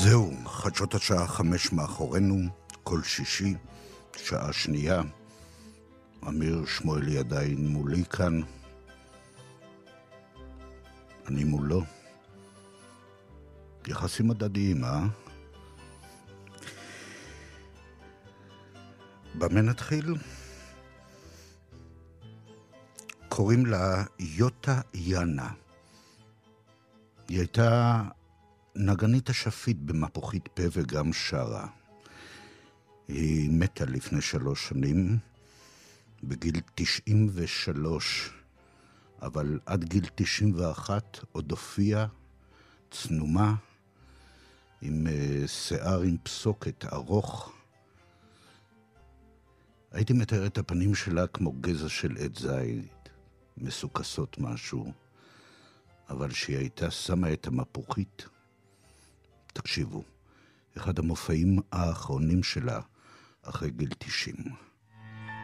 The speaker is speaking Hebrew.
זהו, חדשות השעה 5 מאחורינו, כל שישי, שעה שנייה. אמיר שמואלי עדיין מולי כאן. אני מולו. יחסים הדדיים, במה נתחיל? קוראים לה יוטה יאנה. היא הייתה נגנית השפיט במפוחית פה וגם שרה. היא מתה לפני 3 שנים, בגיל 93, אבל עד גיל 91 עוד הופיעה צנומה, עם שיער עם פסוקת ארוך. הייתי מתאר את הפנים שלה כמו גזע של עץ זית, מסוכסות משהו, אבל שהיא הייתה שמה את המפוחית. תקשיבו, אחד המופעים האחרונים שלה אחרי גיל 90.